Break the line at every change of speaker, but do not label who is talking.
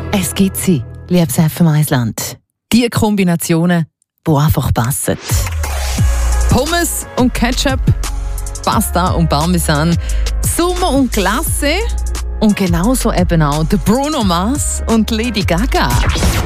Es gibt sie, liebes FM1-Land. Die Kombinationen, die einfach passen. Pommes und Ketchup, Pasta und Parmesan, Sommer und Glace und genauso eben auch der Bruno Mars und Lady Gaga.